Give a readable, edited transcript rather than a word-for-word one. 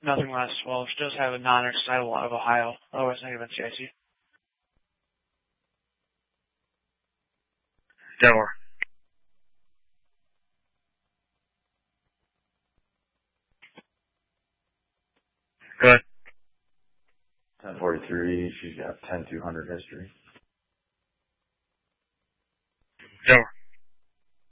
Nothing less. Well, she does have a non-excitable out of Ohio. Otherwise, negative NCIC. Delaware. Go ahead. 1043, she's got 10-200 history.